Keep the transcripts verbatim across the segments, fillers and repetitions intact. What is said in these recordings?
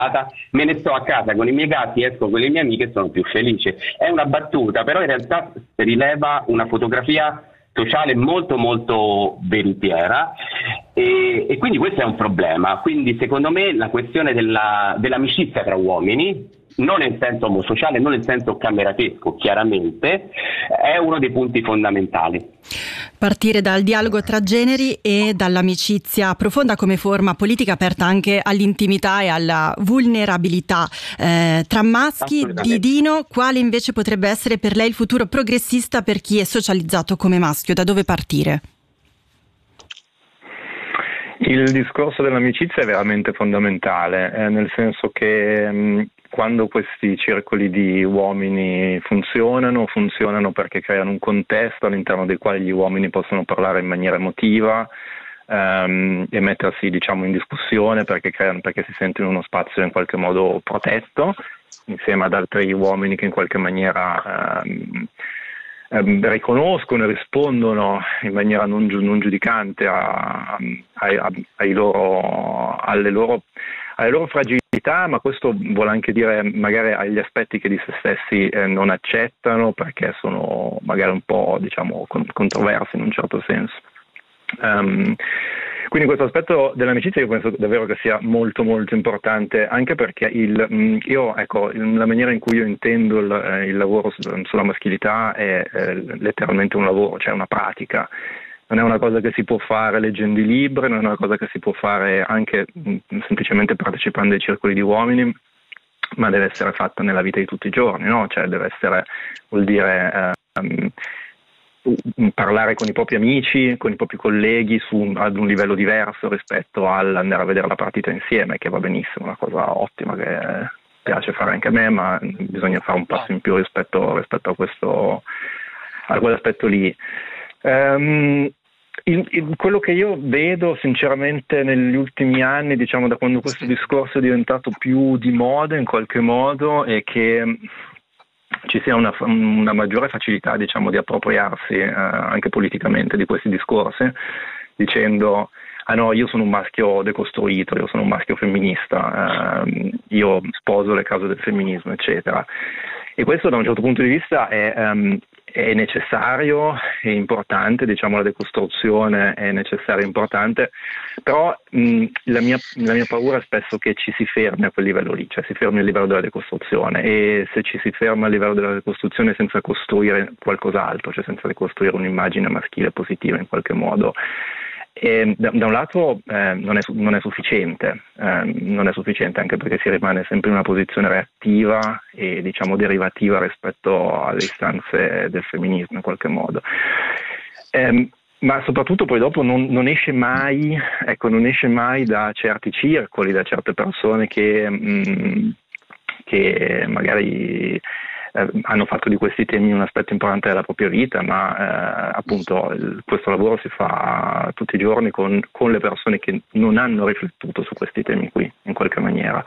me ne sto a casa con i miei gatti, esco con le mie amiche e sono più felice. È una battuta, però in realtà rileva una fotografia sociale molto molto veritiera e, e quindi questo è un problema. Quindi secondo me la questione della, dell'amicizia tra uomini, non nel senso omosociale, non nel senso cameratesco, chiaramente, è uno dei punti fondamentali. Partire dal dialogo tra generi e dall'amicizia profonda come forma politica aperta anche all'intimità e alla vulnerabilità eh, tra maschi. Didino, quale invece potrebbe essere per lei il futuro progressista per chi è socializzato come maschio? Da dove partire? Il discorso dell'amicizia è veramente fondamentale, eh, nel senso che mh, quando questi circoli di uomini funzionano, funzionano perché creano un contesto all'interno del quale gli uomini possono parlare in maniera emotiva ehm, e mettersi, diciamo, in discussione perché, creano, perché si sentono in uno spazio in qualche modo protetto, insieme ad altri uomini che in qualche maniera ehm, ehm, riconoscono e rispondono in maniera non, giu- non giudicante a, a, a, ai loro, alle loro alle loro fragilità, ma questo vuole anche dire magari agli aspetti che di se stessi eh, non accettano perché sono magari un po', diciamo, con- controversi in un certo senso. Um, quindi questo aspetto dell'amicizia io penso davvero che sia molto molto importante, anche perché il, mh, io ecco la maniera in cui io intendo il, eh, il lavoro su- sulla maschilità è eh, letteralmente un lavoro, cioè una pratica. Non è una cosa che si può fare leggendo i libri, non è una cosa che si può fare anche mh, semplicemente partecipando ai circoli di uomini, ma deve essere fatta nella vita di tutti i giorni, no? Cioè deve essere, vuol dire eh, um, parlare con i propri amici, con i propri colleghi su, ad un livello diverso rispetto all'andare a vedere la partita insieme, che va benissimo, una cosa ottima che eh, piace fare anche a me, ma bisogna fare un passo in più rispetto, rispetto a questo, a quell'aspetto lì. Um, Il, il, quello che io vedo sinceramente negli ultimi anni, diciamo da quando questo discorso è diventato più di moda in qualche modo, è che ci sia una, una maggiore facilità, diciamo, di appropriarsi eh, anche politicamente di questi discorsi, dicendo ah no, io sono un maschio decostruito, io sono un maschio femminista, eh, io sposo le cause del femminismo, eccetera. E questo da un certo punto di vista è, um, è necessario, è importante, diciamo la decostruzione è necessaria e importante, però mh, la, mia, la mia paura è spesso che ci si fermi a quel livello lì, cioè si fermi a livello della decostruzione, e se ci si ferma a livello della decostruzione senza costruire qualcos'altro, cioè senza ricostruire un'immagine maschile positiva in qualche modo, e da, da un lato eh, non, è, non è sufficiente, eh, non è sufficiente anche perché si rimane sempre in una posizione reattiva e diciamo derivativa rispetto alle istanze del femminismo in qualche modo. Eh, ma soprattutto poi dopo non, non esce mai, ecco, non esce mai da certi circoli, da certe persone che, mh, che magari Eh, hanno fatto di questi temi un aspetto importante della propria vita, ma eh, appunto il, questo lavoro si fa tutti i giorni con, con le persone che non hanno riflettuto su questi temi qui in qualche maniera,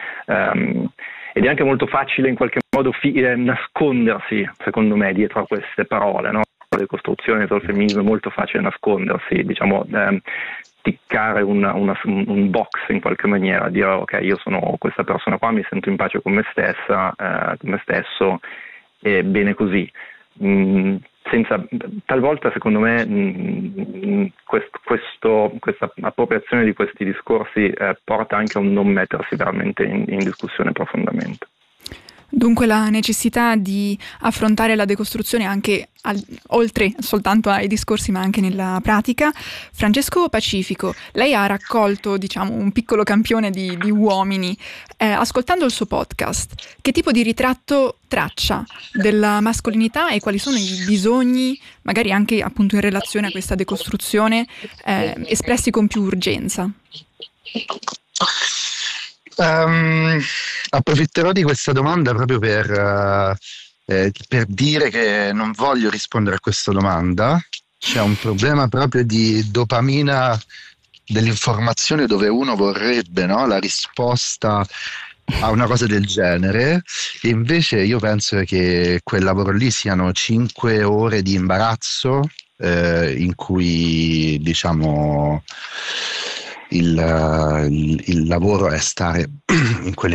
um, ed è anche molto facile in qualche modo fi- eh, nascondersi, secondo me, dietro a queste parole, no? La decostruzione, dietro il femminismo è molto facile nascondersi, diciamo ehm, ticcare una, una, un box in qualche maniera, dire ok, io sono questa persona qua, mi sento in pace con me stessa, eh, con me stesso, e bene così. Mm, senza, talvolta secondo me mh, quest, questo, questa appropriazione di questi discorsi eh, porta anche a un non mettersi veramente in, in discussione profondamente. Dunque la necessità di affrontare la decostruzione anche al, oltre soltanto ai discorsi ma anche nella pratica. Francesco Pacifico, lei ha raccolto diciamo un piccolo campione di, di uomini, eh, ascoltando il suo podcast, che tipo di ritratto traccia della mascolinità e quali sono i bisogni, magari anche appunto in relazione a questa decostruzione, eh, espressi con più urgenza? Um, approfitterò di questa domanda proprio per, uh, eh, per dire che non voglio rispondere a questa domanda. C'è un problema proprio di dopamina dell'informazione dove uno vorrebbe, no, la risposta a una cosa del genere, e invece io penso che quel lavoro lì siano cinque ore di imbarazzo eh, in cui diciamo il, il, il lavoro è stare in quelle